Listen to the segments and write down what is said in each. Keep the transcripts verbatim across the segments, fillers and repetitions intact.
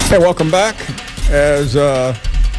Hey, welcome back. As uh,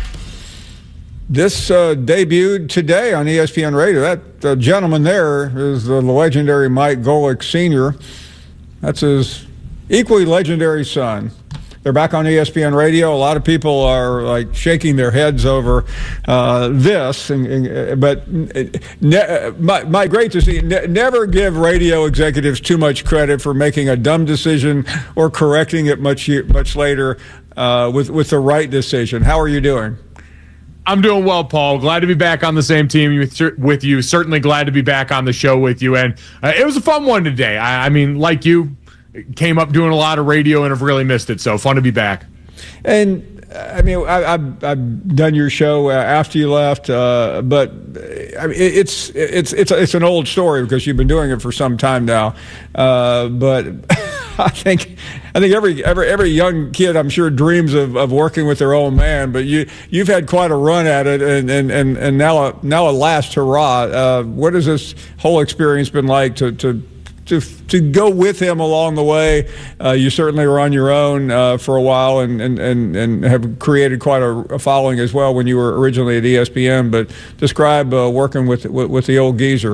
this uh, debuted today on E S P N Radio, that uh, gentleman there is the legendary Mike Golic Senior That's his equally legendary son. They're back on E S P N Radio. A lot of people are like shaking their heads over uh, this, and, and, but ne- my, my great to see. Ne- never give radio executives too much credit for making a dumb decision or correcting it much much later uh, with with the right decision. How are you doing? I'm doing well, Paul. Glad to be back on the same team with you. Certainly glad to be back on the show with you. And uh, it was a fun one today. I, I mean, like you. Came up doing a lot of radio and have really missed it. So fun to be back. And I mean, I, I've, I've done your show after you left, uh, but I mean, it's it's it's it's an old story because you've been doing it for some time now. Uh, but I think I think every every every young kid, I'm sure, dreams of, of working with their old man. But you you've had quite a run at it, and and and, and now a, now a last hurrah. Uh, what has this whole experience been like to to To, to go with him along the way? Uh, you certainly were on your own uh, for a while and, and, and, and have created quite a, a following as well when you were originally at E S P N. But describe uh, working with, with with the old geezer.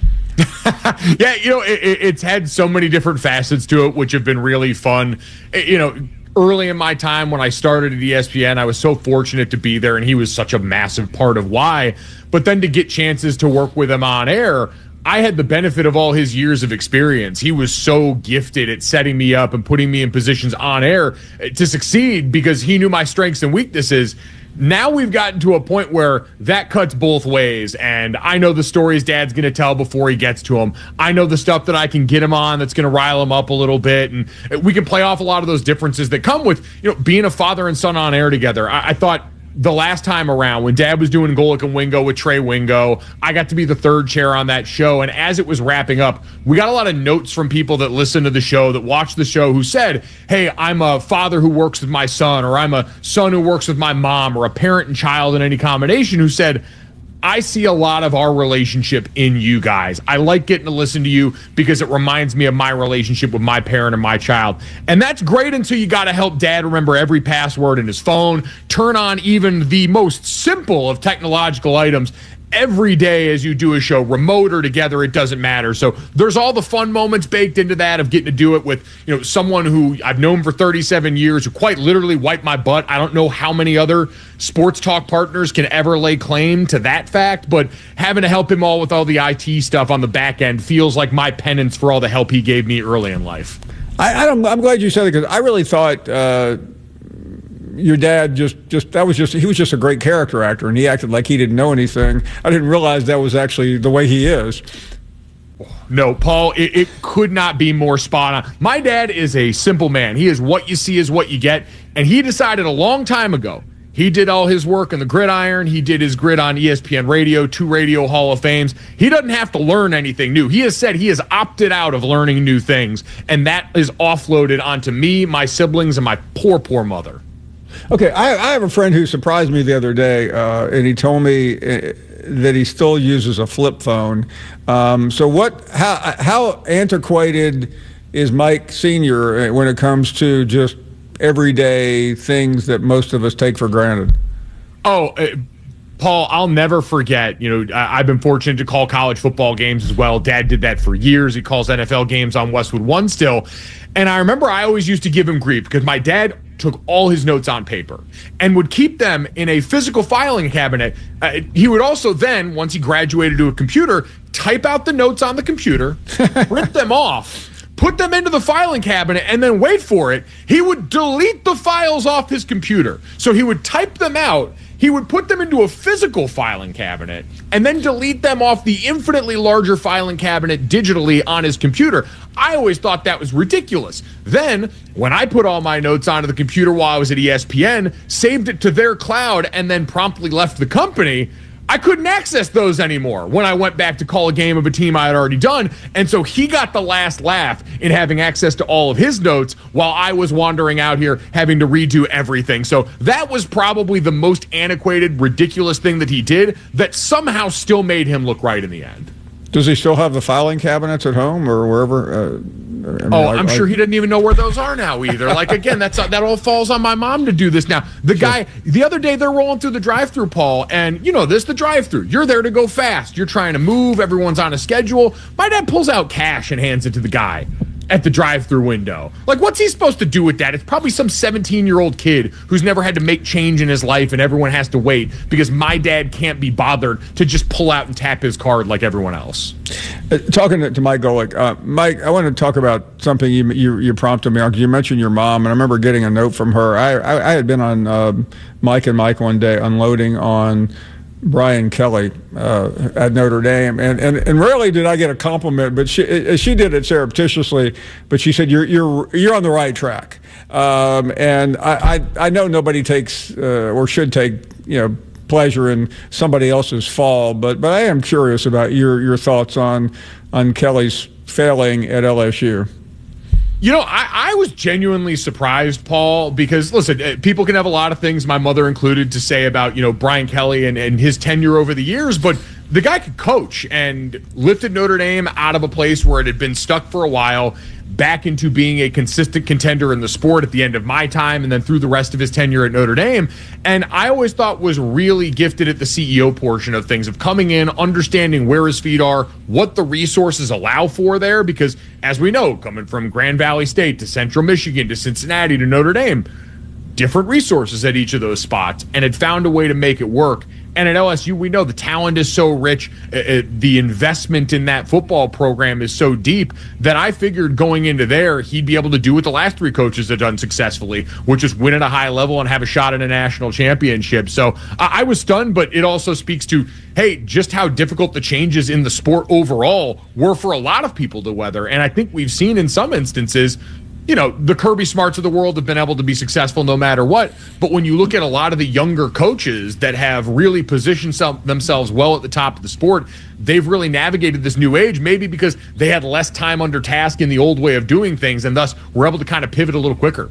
Yeah, you know, it, it's had so many different facets to it, which have been really fun. You know, early in my time when I started at E S P N, I was so fortunate to be there, and he was such a massive part of why. But then to get chances to work with him on air, I had the benefit of all his years of experience. He was so gifted at setting me up and putting me in positions on air to succeed because he knew my strengths and weaknesses. Now we've gotten to a point where that cuts both ways, and I know the stories Dad's going to tell before he gets to them. I know the stuff that I can get him on that's going to rile him up a little bit, and we can play off a lot of those differences that come with, you know, being a father and son on air together. I, I thought the last time around when Dad was doing Golic and Wingo with Trey Wingo, I got to be the third chair on that show. And as it was wrapping up, we got a lot of notes from people that listen to the show, that watch the show, who said, hey, I'm a father who works with my son, or I'm a son who works with my mom, or a parent and child in any combination, who said, I see a lot of our relationship in you guys. I like getting to listen to you because it reminds me of my relationship with my parent and my child. And that's great until you got to help Dad remember every password in his phone, turn on even the most simple of technological items every day as you do a show, remote or together, it doesn't matter. So there's all the fun moments baked into that of getting to do it with, you know, someone who I've known for thirty-seven years, who quite literally wiped my butt. I don't know how many other sports talk partners can ever lay claim to that fact, but having to help him all with all the I T stuff on the back end feels like my penance for all the help he gave me early in life. I, I don't, I'm glad you said it, because I really thought uh, your dad just, just that was just he was just a great character actor, and he acted like he didn't know anything. I didn't realize that was actually the way he is. No, Paul, it, it could not be more spot on. My dad is a simple man. He is what you see is what you get, and he decided a long time ago. He did all his work in the gridiron. He did his grid on E S P N Radio, two Radio Hall of Fames. He doesn't have to learn anything new. He has said he has opted out of learning new things, and that is offloaded onto me, my siblings, and my poor, poor mother. Okay, I, I have a friend who surprised me the other day, uh, and he told me uh, that he still uses a flip phone. Um, so what? How, how antiquated is Mike Senior when it comes to just everyday things that most of us take for granted? Oh, uh, Paul, I'll never forget, you know, I, I've been fortunate to call college football games as well. Dad did that for years. He calls N F L games on Westwood One still. And I remember I always used to give him grief because my dad took all his notes on paper and would keep them in a physical filing cabinet. Uh, he would also then, once he graduated to a computer, type out the notes on the computer, print them off, put them into the filing cabinet, and then wait for it. He would delete the files off his computer. So he would type them out, he would put them into a physical filing cabinet, and then delete them off the infinitely larger filing cabinet digitally on his computer. I always thought that was ridiculous. Then, when I put all my notes onto the computer while I was at E S P N, saved it to their cloud, and then promptly left the company, I couldn't access those anymore when I went back to call a game of a team I had already done. And so he got the last laugh in having access to all of his notes while I was wandering out here having to redo everything. So that was probably the most antiquated, ridiculous thing that he did that somehow still made him look right in the end. Does he still have the filing cabinets at home or wherever? Uh, I mean, oh, like, I'm like, sure he doesn't even know where those are now either. Like, again, that's that all falls on my mom to do this now. The guy, the other day, they're rolling through the drive-thru, Paul, and you know this, the drive-thru. You're there to go fast. You're trying to move. Everyone's on a schedule. My dad pulls out cash and hands it to the guy at the drive-thru window. Like, what's he supposed to do with that? It's probably some seventeen-year-old kid who's never had to make change in his life, and everyone has to wait because my dad can't be bothered to just pull out and tap his card like everyone else. Uh, talking to, to Mike Golic, uh, Mike, I want to talk about something you you, you prompted me on, because you mentioned your mom, and I remember getting a note from her. I I, I had been on uh, Mike and Mike one day unloading on Brian Kelly uh, at Notre Dame, and, and and rarely did I get a compliment, but she she did it surreptitiously. But she said you're you're you're on the right track, um, and I, I I know nobody takes uh, or should take you know pleasure in somebody else's fall, but but I am curious about your your thoughts on on Kelly's failing at L S U. You know, I, I was genuinely surprised, Paul, because, listen, people can have a lot of things, my mother included, to say about, you know, Brian Kelly and, and his tenure over the years, but the guy could coach and lifted Notre Dame out of a place where it had been stuck for a while back into being a consistent contender in the sport at the end of my time and then through the rest of his tenure at Notre Dame. And I always thought was really gifted at the C E O portion of things, of coming in, understanding where his feet are, what the resources allow for there, because as we know, coming from Grand Valley State to Central Michigan to Cincinnati to Notre Dame, different resources at each of those spots, and had found a way to make it work. And at L S U, we know the talent is so rich, uh, the investment in that football program is so deep that I figured going into there, he'd be able to do what the last three coaches have done successfully, which is win at a high level and have a shot at a national championship. So I, I was stunned, but it also speaks to, hey, just how difficult the changes in the sport overall were for a lot of people to weather. And I think we've seen in some instances, you know, the Kirby Smarts of the world have been able to be successful no matter what. But when you look at a lot of the younger coaches that have really positioned some, themselves well at the top of the sport, they've really navigated this new age, maybe because they had less time under task in the old way of doing things, and thus were able to kind of pivot a little quicker.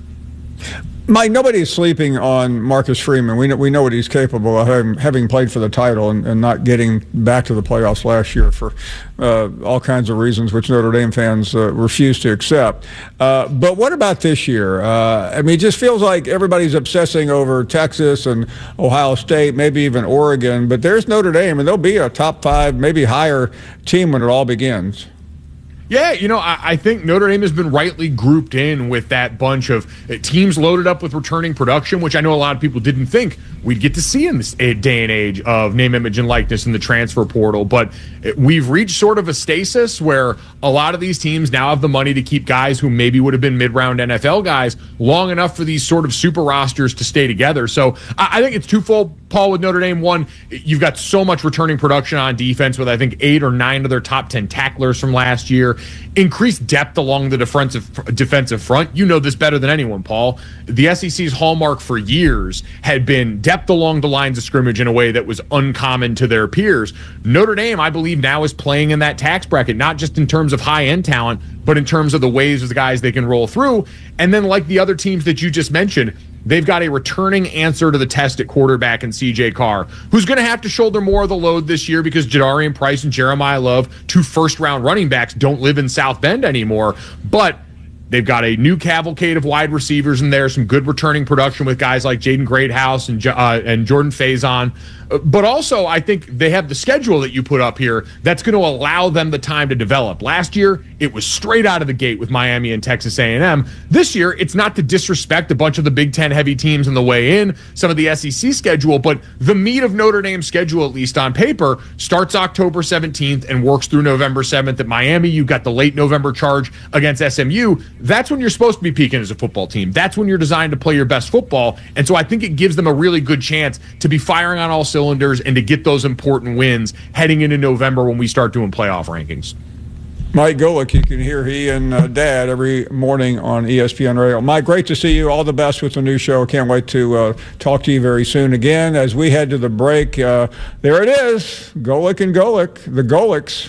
Mike, nobody's sleeping on Marcus Freeman. We know, we know what he's capable of, having, having played for the title and, and not getting back to the playoffs last year for uh, all kinds of reasons, which Notre Dame fans uh, refuse to accept. Uh, but what about this year? Uh, I mean, it just feels like everybody's obsessing over Texas and Ohio State, maybe even Oregon. But there's Notre Dame, and they'll be a top five, maybe higher team when it all begins. Yeah, you know, I, I think Notre Dame has been rightly grouped in with that bunch of teams loaded up with returning production, which I know a lot of people didn't think we'd get to see in this day and age of name, image, and likeness in the transfer portal. But we've reached sort of a stasis where a lot of these teams now have the money to keep guys who maybe would have been mid-round N F L guys long enough for these sort of super rosters to stay together. So I, I think it's twofold, Paul, with Notre Dame. One, you've got so much returning production on defense with, I think, eight or nine of their top ten tacklers from last year. Increased depth along the defensive defensive front. You know this better than anyone, Paul. The S E C's hallmark for years had been depth along the lines of scrimmage in a way that was uncommon to their peers. Notre Dame, I believe, now is playing in that tax bracket, not just in terms of high-end talent, but in terms of the waves of the guys they can roll through. And then, like the other teams that you just mentioned, they've got a returning answer to the test at quarterback in C J Carr, who's going to have to shoulder more of the load this year because Jadarian Price and Jeremiah Love, two first-round running backs, don't live in South Bend anymore. But they've got a new cavalcade of wide receivers in there, some good returning production with guys like Jaden Greathouse and uh, and Jordan Faison. But also, I think they have the schedule that you put up here that's going to allow them the time to develop. Last year, it was straight out of the gate with Miami and Texas A and M. This year, it's not to disrespect a bunch of the Big Ten heavy teams on the way in, some of the S E C schedule, but the meat of Notre Dame's schedule, at least on paper, starts October seventeenth and works through November seventh at Miami. You've got the late November charge against S M U. That's when you're supposed to be peaking as a football team. That's when you're designed to play your best football. And so I think it gives them a really good chance to be firing on all cylinders and to get those important wins heading into November when we start doing playoff rankings. Mike Golic, you can hear he and uh, Dad every morning on E S P N Radio. Mike, great to see you. All the best with the new show. Can't wait to uh, talk to you very soon again. As we head to the break, uh, there it is, Golic and Golic, the Golics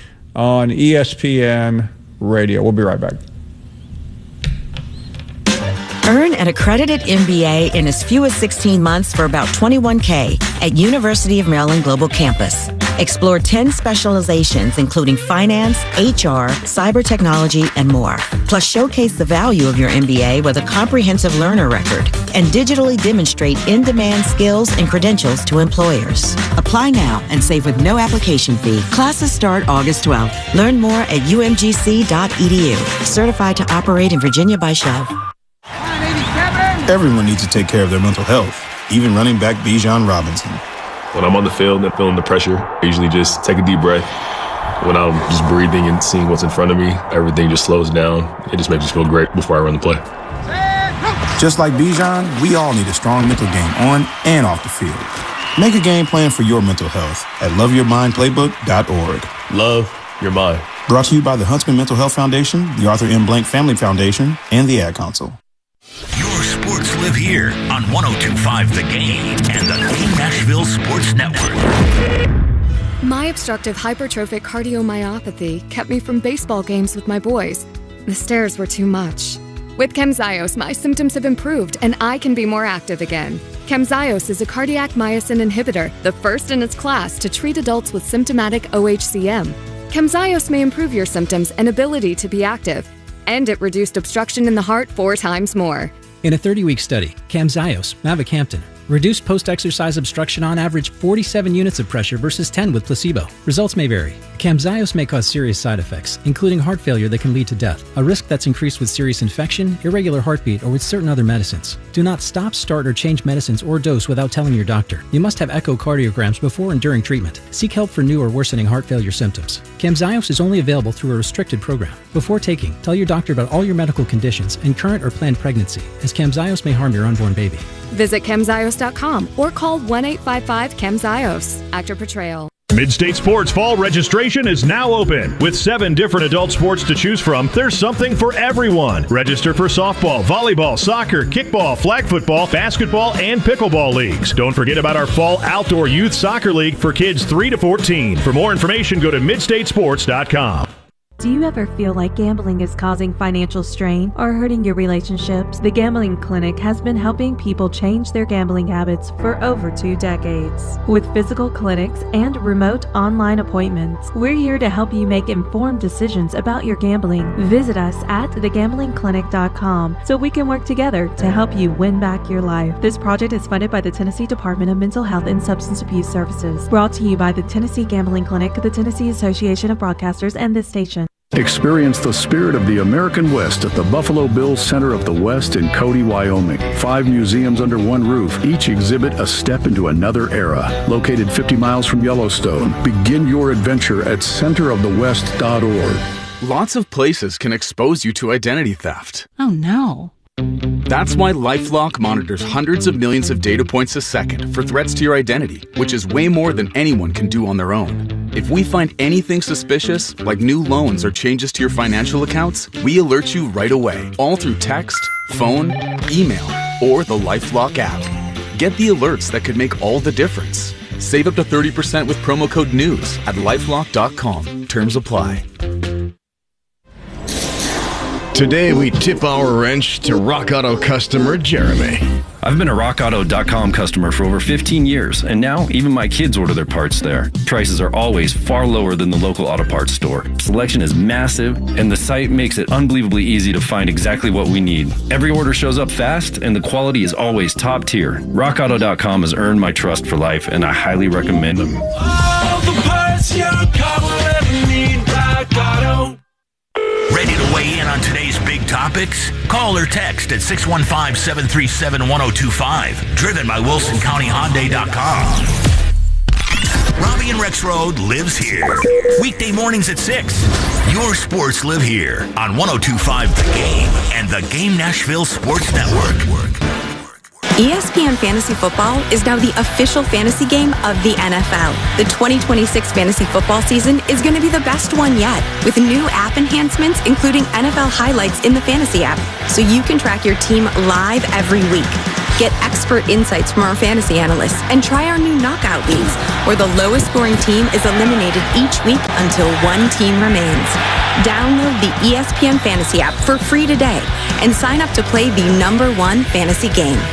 on E S P N Radio. We'll be right back. Earn an accredited M B A in as few as sixteen months for about twenty-one K at University of Maryland Global Campus. Explore ten specializations, including finance, H R, cyber technology, and more. Plus, showcase the value of your M B A with a comprehensive learner record and digitally demonstrate in-demand skills and credentials to employers. Apply now and save with no application fee. Classes start August twelfth. Learn more at u m g c dot e d u. Certified to operate in Virginia by Shove. Everyone needs to take care of their mental health, even running back Bijan Robinson. When I'm on the field and feeling the pressure, I usually just take a deep breath. When I'm just breathing and seeing what's in front of me, everything just slows down. It just makes me feel great before I run the play. Just like Bijan, we all need a strong mental game on and off the field. Make a game plan for your mental health at love your mind playbook dot org. Love your mind. Brought to you by the Huntsman Mental Health Foundation, the Arthur M. Blank Family Foundation, and the Ad Council. Your sports live here on one oh two point five The Game and the Game Nashville Sports Network. My obstructive hypertrophic cardiomyopathy kept me from baseball games with my boys. The stairs were too much. With Camzyos, my symptoms have improved and I can be more active again. Camzyos is a cardiac myosin inhibitor, the first in its class to treat adults with symptomatic O H C M. Camzyos may improve your symptoms and ability to be active. And it reduced obstruction in the heart four times more. In a thirty-week study, Camzyos, mavacamten, reduced post-exercise obstruction on average forty-seven units of pressure versus ten with placebo. Results may vary. Camzyos may cause serious side effects, including heart failure that can lead to death, a risk that's increased with serious infection, irregular heartbeat, or with certain other medicines. Do not stop, start, or change medicines or dose without telling your doctor. You must have echocardiograms before and during treatment. Seek help for new or worsening heart failure symptoms. Camzyos is only available through a restricted program. Before taking, tell your doctor about all your medical conditions and current or planned pregnancy, as Camzyos may harm your unborn baby. Visit Camzyos dot com or call one eight five five Camzyos. Actor Portrayal. Midstate Sports fall registration is now open. With seven different adult sports to choose from, there's something for everyone. Register for softball, volleyball, soccer, kickball, flag football, basketball, and pickleball leagues. Don't forget about our fall outdoor youth soccer league for kids three to fourteen. For more information, go to midstate sports dot com. Do you ever feel like gambling is causing financial strain or hurting your relationships? The Gambling Clinic has been helping people change their gambling habits for over two decades. With physical clinics and remote online appointments, we're here to help you make informed decisions about your gambling. Visit us at the gambling clinic dot com so we can work together to help you win back your life. This project is funded by the Tennessee Department of Mental Health and Substance Abuse Services. Brought to you by the Tennessee Gambling Clinic, the Tennessee Association of Broadcasters, and this station. Experience the spirit of the American West at the Buffalo Bills Center of the West in Cody, Wyoming. Five museums under one roof, each exhibit a step into another era. Located fifty miles from Yellowstone, begin your adventure at center of the west dot org. Lots of places can expose you to identity theft. Oh no. That's why LifeLock monitors hundreds of millions of data points a second for threats to your identity, which is way more than anyone can do on their own. If we find anything suspicious, like new loans or changes to your financial accounts, we alert you right away, all through text, phone, email, or the LifeLock app. Get the alerts that could make all the difference. Save up to thirty percent with promo code NEWS at lifelock dot com. Terms apply. Today, we tip our wrench to Rock Auto customer Jeremy. I've been a rock auto dot com customer for over fifteen years, and now even my kids order their parts there. Prices are always far lower than the local auto parts store. Selection is massive, and the site makes it unbelievably easy to find exactly what we need. Every order shows up fast, and the quality is always top tier. rock auto dot com has earned my trust for life, and I highly recommend them. All the parts your car will ever need, Rock Auto. Ready to weigh in on today's big topics? Call or text at six one five, seven three seven, one oh two five. Driven by Wilson County Hyundai dot com. Robbie and Rex Road lives here. Weekday mornings at six. Your sports live here on one oh two point five The Game and the Game Nashville Sports Network. E S P N Fantasy Football is now the official fantasy game of the N F L. The twenty twenty-six fantasy football season is going to be the best one yet, with new app enhancements, including N F L highlights in the fantasy app, so you can track your team live every week. Get expert insights from our fantasy analysts and try our new knockout leagues, where the lowest scoring team is eliminated each week until one team remains. Download the E S P N Fantasy app for free today and sign up to play the number one fantasy game.